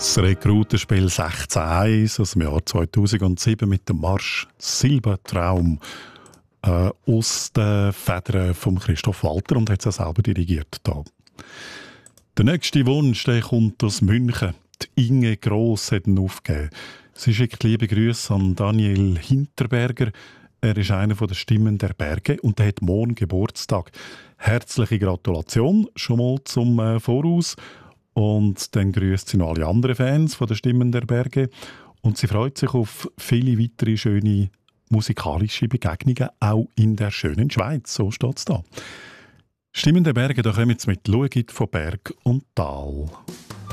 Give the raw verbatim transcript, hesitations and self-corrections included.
Das Rekrutenspiel sechzehn eins aus dem Jahr zweitausendsieben mit dem Marsch «Silbertraum» äh, aus den Federn von Christoph Walter und hat es auch selber dirigiert. Da. Der nächste Wunsch der kommt aus München. Die Inge Gross hat ihn aufgegeben. Sie schickt liebe Grüße an Daniel Hinterberger. Er ist einer der Stimmen der Berge und er hat morgen Geburtstag. Herzliche Gratulation schon mal zum äh, Voraus. Und dann grüßt sie noch alle anderen Fans von der Stimmen der Berge. Und sie freut sich auf viele weitere schöne musikalische Begegnungen, auch in der schönen Schweiz. So steht es da. Stimmen der Berge, da kommen wir jetzt mit «Schau von Berg und Tal».